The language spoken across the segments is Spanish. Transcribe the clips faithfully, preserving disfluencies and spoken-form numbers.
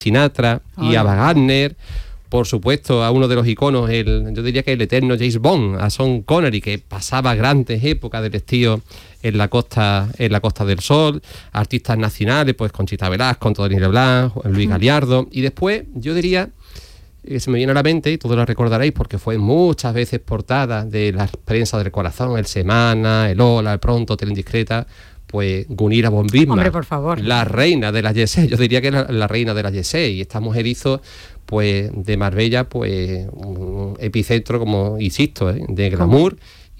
Sinatra y Ay. Ava Gardner. Por supuesto, a uno de los iconos, el, yo diría que el eterno James Bond, a Sean Connery, que pasaba grandes épocas del estío en la costa en la Costa del Sol. Artistas nacionales, pues Conchita Velasco, Antonio Leblanc, Luis Galiardo. Y después, yo diría, eh, se me viene a la mente, y todos lo recordaréis, porque fue muchas veces portada de las prensas del corazón, El Semana, El Hola, El Pronto, Tele Indiscreta, pues Gunira von Bismarck. Hombre, por favor. La reina de la Yesé, yo diría que era la, la reina de la Yesé. Y esta mujer hizo, pues, de Marbella, pues, un epicentro, como insisto, ¿eh? de glamour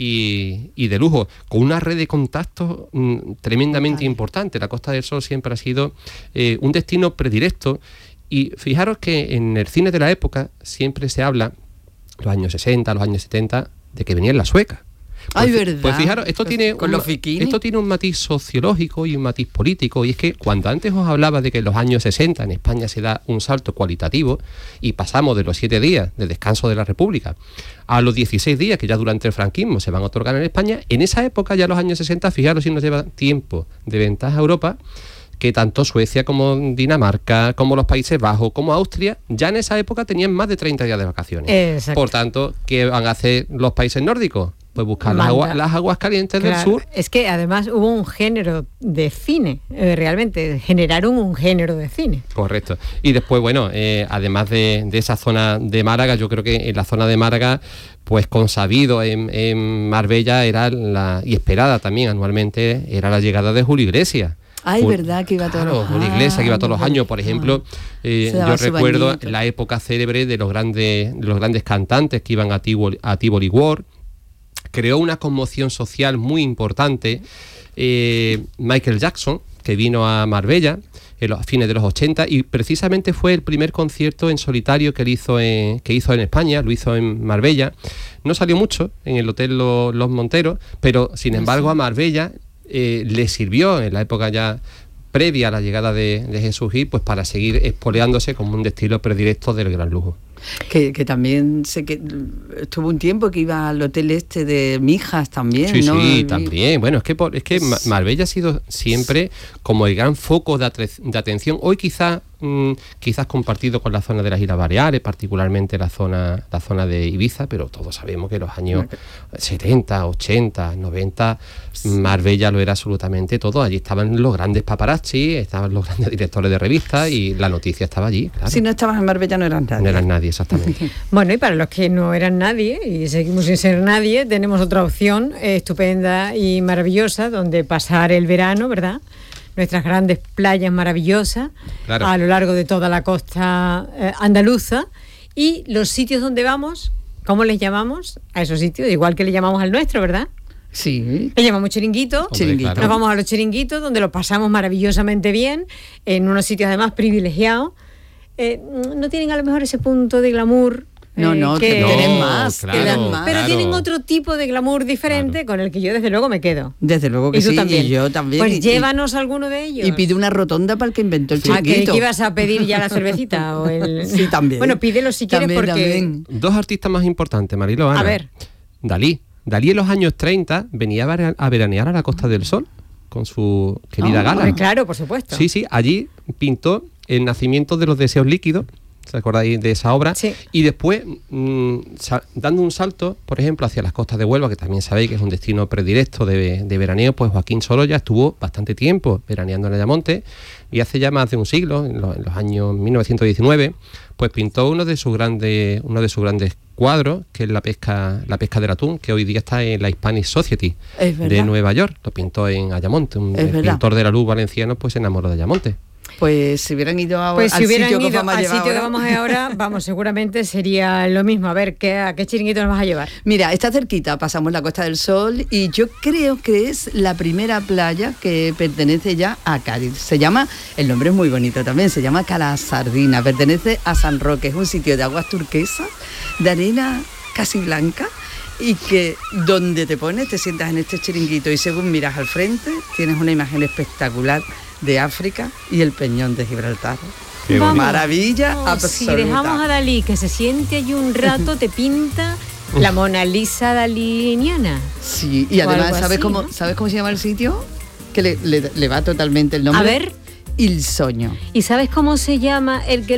y, y de lujo, con una red de contactos mmm, tremendamente Total. importante. La Costa del Sol siempre ha sido eh, un destino predilecto. Y fijaros que en el cine de la época siempre se habla, los años sesenta, los años setenta, de que venían las suecas. Pues, Ay, verdad. Pues fijaros, esto, Pues, tiene con un, los bikinis. esto tiene un matiz sociológico y un matiz político, y es que cuando antes os hablaba de que en los años sesenta en España se da un salto cualitativo y pasamos de los siete días de descanso de la República a los dieciséis días que ya durante el franquismo se van a otorgar en España, en esa época, ya los años sesenta, fijaros si nos lleva tiempo de ventaja a Europa, que tanto Suecia como Dinamarca, como los Países Bajos, como Austria, ya en esa época tenían más de treinta días de vacaciones. Exacto. Por tanto, ¿qué van a hacer los países nórdicos? Pues buscar las aguas, las aguas calientes claro, del sur. Es que además hubo un género de cine, eh, realmente, generaron un género de cine. Correcto. Y después, bueno, eh, además de, de esa zona de Málaga, yo creo que en la zona de Málaga, pues consabido en, en Marbella era la, y esperada también anualmente, era la llegada de Julio Iglesias. Ay, Jul- verdad que iba todos claro, los Julio Iglesias, que iba todos los años. Por ejemplo, eh, Se daba yo su recuerdo bañito. la época célebre de los grandes, de los grandes cantantes que iban a Tivoli, a Tivoli World. Creó una conmoción social muy importante. Eh, Michael Jackson, que vino a Marbella en los fines de los ochenta, y precisamente fue el primer concierto en solitario que él hizo en, que hizo en España, lo hizo en Marbella. No salió mucho en el Hotel Lo- Los Monteros, pero sin embargo a Marbella eh, le sirvió en la época ya previa a la llegada de, de Jesús Gil, pues para seguir expoliándose como un destino predilecto del gran lujo. Que, que también sé que estuvo un tiempo que iba al hotel este de Mijas también, Sí, ¿no? sí, Y- también. Bueno, es que por, es que Ma- Marbella ha sido siempre como el gran foco de, atre- de atención. Hoy quizás mm, quizás compartido con la zona de las Islas Baleares, particularmente la zona la zona de Ibiza, pero todos sabemos que en los años setenta, ochenta, noventa Marbella lo era absolutamente todo. Allí estaban los grandes paparazzi, estaban los grandes directores de revistas y la noticia estaba allí, claro. Si no estabas en Marbella no eras nadie. No eran nadie, exactamente. Bueno, y para los que no eran nadie y seguimos sin ser nadie, tenemos otra opción eh, estupenda y maravillosa donde pasar el verano, ¿verdad? Nuestras grandes playas maravillosas Claro. a lo largo de toda la costa eh, andaluza, y los sitios donde vamos, ¿cómo les llamamos a esos sitios? Igual que le llamamos al nuestro, ¿verdad? Sí. Le llamamos chiringuito. Hombre, Chiringuito. claro. Nos vamos a los chiringuitos donde lo pasamos maravillosamente bien, en unos sitios además privilegiados. Eh, no tienen a lo mejor ese punto de glamour. No, eh, no, que, que tienen más, claro, que dan más. pero claro. tienen otro tipo de glamour diferente, Claro. con el que yo desde luego me quedo. Desde luego que Y tú sí, también. y yo también. Pues y, llévanos alguno de ellos. y pide una rotonda para el que inventó el Ah, que, chiringuito. que ibas a pedir ya la cervecita o el... Sí, también. Bueno, pídelo si quieres, También, porque... también. Dos artistas más importantes, Marilo, Ana. A ver. Dalí. Dalí en los años treinta venía a vera- a veranear a la Costa del Sol con su querida Ah, gala. Hombre, claro, por supuesto. Sí, sí, allí pintó el nacimiento de los deseos líquidos, ¿se acordáis de esa obra? Sí. Y después, mm, sa- dando un salto, por ejemplo, hacia las costas de Huelva, que también sabéis que es un destino predilecto de, de veraneo, pues Joaquín Sorolla estuvo bastante tiempo veraneando en Ayamonte, y hace ya más de un siglo, en, lo- en los años mil novecientos diecinueve, pues pintó uno de sus grandes, uno de sus grandes cuadros, que es la pesca, la pesca del atún, que hoy día está en la Hispanic Society Es verdad. de Nueva York. Lo pintó en Ayamonte, un Es el verdad. pintor de la luz valenciano, pues se enamoró de Ayamonte. Pues si hubieran ido a, Pues al si hubieran sitio que ido vamos a al llevar sitio que ahora. vamos ahora, vamos, seguramente sería lo mismo. A ver, ¿qué, ¿a qué chiringuito nos vas a llevar? Mira, está cerquita, pasamos la Costa del Sol y yo creo que es la primera playa que pertenece ya a Cádiz. Se llama, el nombre es muy bonito también, se llama Cala Sardina, pertenece a San Roque, es un sitio de aguas turquesas, de arena casi blanca, y que donde te pones te sientas en este chiringuito y según miras al frente tienes una imagen espectacular de África y el Peñón de Gibraltar. Qué Vamos. Maravilla Oh, absoluta. Si dejamos a Dalí que se siente allí un rato, te pinta la Mona Lisa daliniana. Sí, y O además, algo ¿sabes así, cómo, ¿no? ¿sabes cómo se llama el sitio? Que le, le- le va totalmente el nombre. A ver, Il Sogno. ¿y sabes cómo se llama el que